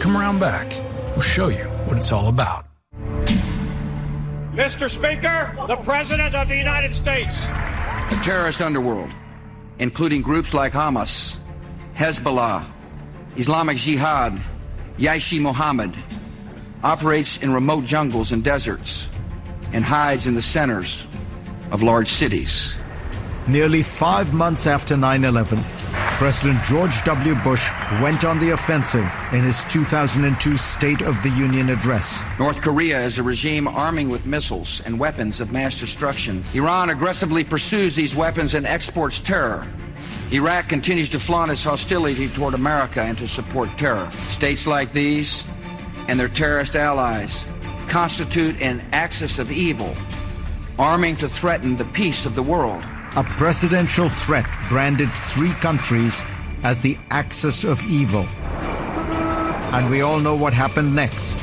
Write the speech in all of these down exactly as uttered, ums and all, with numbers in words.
Come around back. We'll show you what it's all about. Mister Speaker, the President of the United States. The terrorist underworld, including groups like Hamas, Hezbollah, Islamic Jihad, Jaish-e-Mohammed, operates in remote jungles and deserts and hides in the centers of large cities. Nearly five months after nine eleven, President George W. Bush went on the offensive in his two thousand two State of the Union address. North Korea is a regime arming with missiles and weapons of mass destruction. Iran aggressively pursues these weapons and exports terror. Iraq continues to flaunt its hostility toward America and to support terror. States like these and their terrorist allies constitute an axis of evil, arming to threaten the peace of the world. A presidential threat branded three countries as the axis of evil. And we all know what happened next.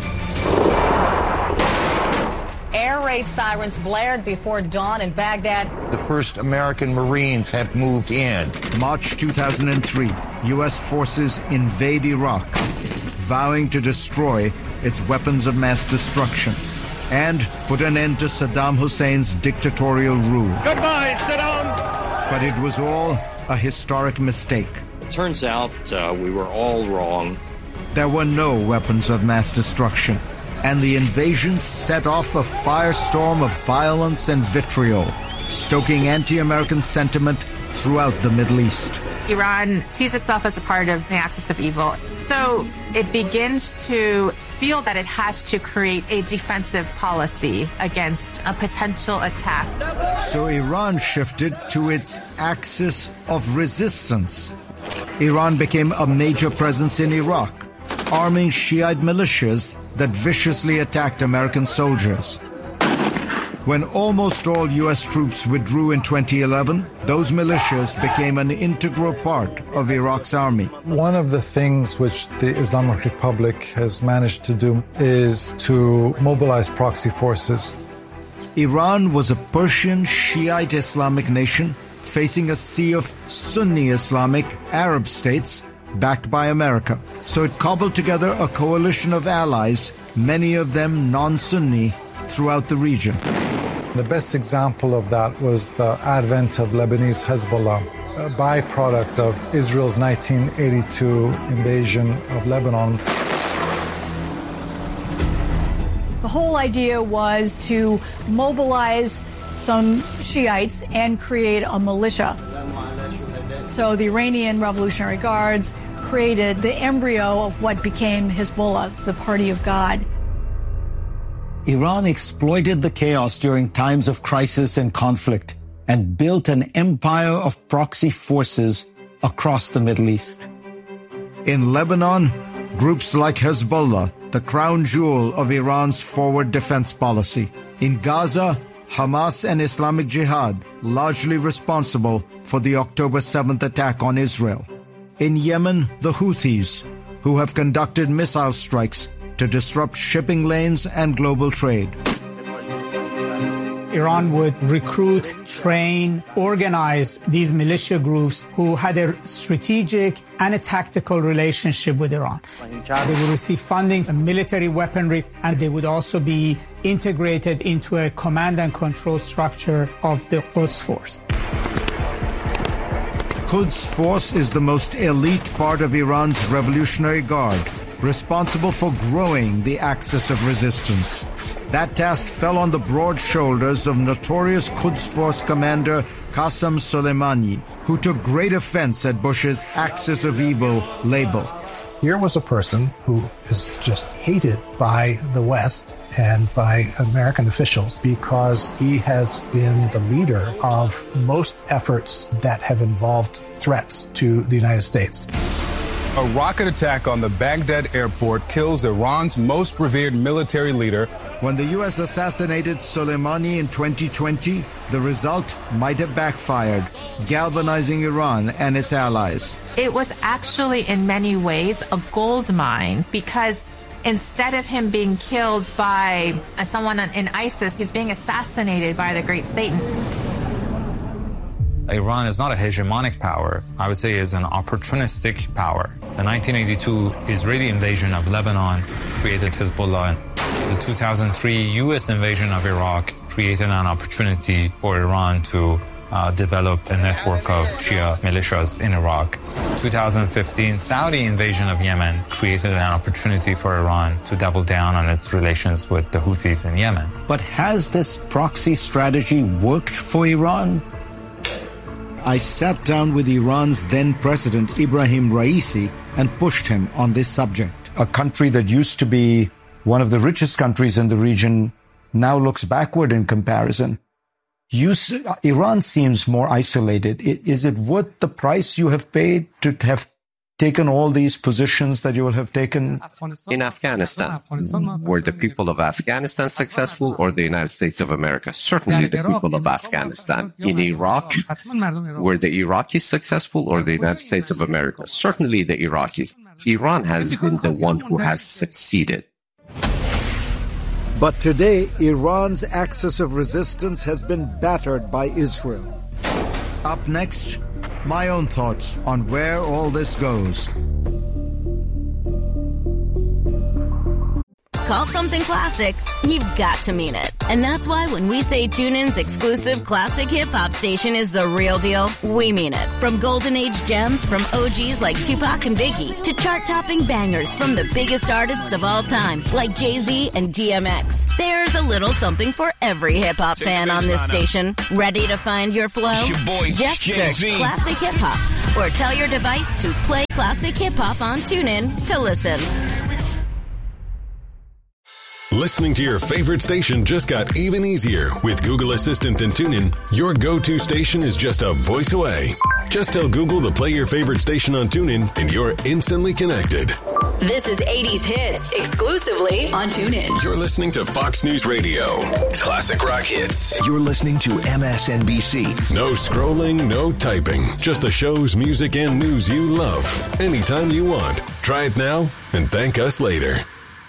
Air raid sirens blared before dawn in Baghdad. The first American Marines had moved in. March two thousand three, U S forces invade Iraq, vowing to destroy its weapons of mass destruction and put an end to Saddam Hussein's dictatorial rule. Goodbye, Saddam! But it was all a historic mistake. It turns out uh, we were all wrong. There were no weapons of mass destruction, and the invasion set off a firestorm of violence and vitriol, stoking anti-American sentiment throughout the Middle East. Iran sees itself as a part of the axis of evil, so it begins to feel that it has to create a defensive policy against a potential attack. So Iran shifted to its axis of resistance. Iran became a major presence in Iraq, arming Shiite militias that viciously attacked American soldiers. When almost all U S troops withdrew in twenty eleven, those militias became an integral part of Iraq's army. One of the things which the Islamic Republic has managed to do is to mobilize proxy forces. Iran was a Persian Shiite Islamic nation facing a sea of Sunni Islamic Arab states backed by America. So it cobbled together a coalition of allies, many of them non-Sunni, throughout the region. The best example of that was the advent of Lebanese Hezbollah, a byproduct of Israel's nineteen eighty-two invasion of Lebanon. The whole idea was to mobilize some Shiites and create a militia. So the Iranian Revolutionary Guards created the embryo of what became Hezbollah, the Party of God. Iran exploited the chaos during times of crisis and conflict and built an empire of proxy forces across the Middle East. In Lebanon, groups like Hezbollah, the crown jewel of Iran's forward defense policy. In Gaza, Hamas and Islamic Jihad, largely responsible for the October seventh attack on Israel. In Yemen, the Houthis, who have conducted missile strikes to disrupt shipping lanes and global trade. Iran would recruit, train, organize these militia groups who had a strategic and a tactical relationship with Iran. They would receive funding and military weaponry, and they would also be integrated into a command and control structure of the Quds Force. Quds Force is the most elite part of Iran's Revolutionary Guard, responsible for growing the axis of resistance. That task fell on the broad shoulders of notorious Quds Force commander Qasem Soleimani, who took great offense at Bush's axis of evil label. Here was a person who is just hated by the West and by American officials because he has been the leader of most efforts that have involved threats to the United States. A rocket attack on the Baghdad airport kills Iran's most revered military leader. When the U S assassinated Soleimani in twenty twenty, the result might have backfired, galvanizing Iran and its allies. It was actually, in many ways, a gold mine because instead of him being killed by someone in ISIS, he's being assassinated by the Great Satan. Iran is not a hegemonic power. I would say is an opportunistic power. The nineteen eighty-two Israeli invasion of Lebanon created Hezbollah. The two thousand three U S invasion of Iraq created an opportunity for Iran to uh, develop a network of Shia militias in Iraq. two thousand fifteen Saudi invasion of Yemen created an opportunity for Iran to double down on its relations with the Houthis in Yemen. But has this proxy strategy worked for Iran? I sat down with Iran's then president Ibrahim Raisi and pushed him on this subject. A country that used to be one of the richest countries in the region now looks backward in comparison. You, Iran seems more isolated. Is it worth the price you have paid to have taken all these positions that you will have taken? In Afghanistan, were the people of Afghanistan successful or the United States of America? Certainly the people of Afghanistan. In Iraq, were the Iraqis successful or the United States of America? Certainly the Iraqis. Iran has been the one who has succeeded. But today, Iran's axis of resistance has been battered by Israel. Up next, my own thoughts on where all this goes. Call something classic, you've got to mean it. And that's why when we say TuneIn's exclusive classic hip-hop station is the real deal, we mean it. From golden age gems from O Gs like Tupac and Biggie to chart-topping bangers from the biggest artists of all time like Jay-Z and D M X. There's a little something for every hip-hop fan on this station. Ready to find your flow? Your boy, Just Jay-Z. search Classic Hip-Hop or tell your device to play Classic Hip-Hop on TuneIn to listen. Listening to your favorite station just got even easier. With Google Assistant and TuneIn, your go-to station is just a voice away. Just tell Google to play your favorite station on TuneIn and you're instantly connected. This is eighties Hits, exclusively on TuneIn. You're listening to Fox News Radio. Classic rock hits. You're listening to M S N B C. No scrolling, no typing. Just the shows, music, and news you love. Anytime you want. Try it now and thank us later.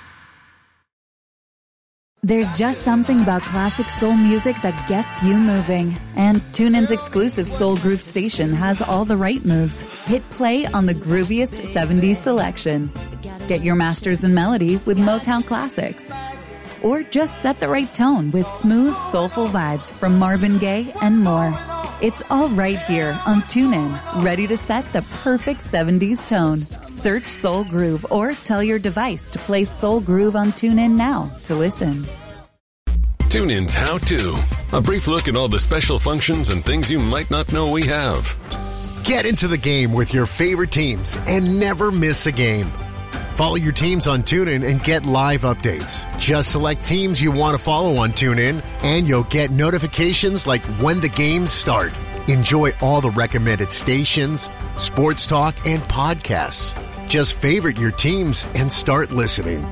There's just something about classic soul music that gets you moving. And TuneIn's exclusive Soul Groove station has all the right moves. Hit play on the grooviest seventies selection. Get your masters in melody with Motown classics. Or just set the right tone with smooth, soulful vibes from Marvin Gaye and more. It's all right here on TuneIn, ready to set the perfect seventies tone. Search Soul Groove or tell your device to play Soul Groove on TuneIn now to listen. TuneIn's How To. A brief look at all the special functions and things you might not know we have. Get into the game with your favorite teams and never miss a game. Follow your teams on TuneIn and get live updates. Just select teams you want to follow on TuneIn, and you'll get notifications like when the games start. Enjoy all the recommended stations, sports talk, and podcasts. Just favorite your teams and start listening.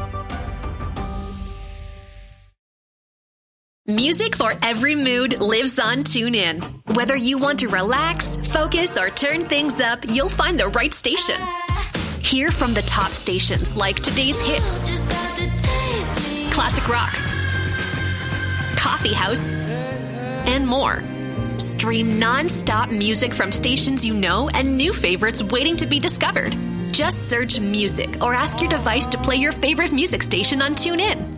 Music for every mood lives on TuneIn. Whether you want to relax, focus, or turn things up, you'll find the right station. Hear from the top stations like Today's Hits, Classic Rock, Coffee House, and more. Stream non-stop music from stations you know and new favorites waiting to be discovered. Just search music or ask your device to play your favorite music station on TuneIn.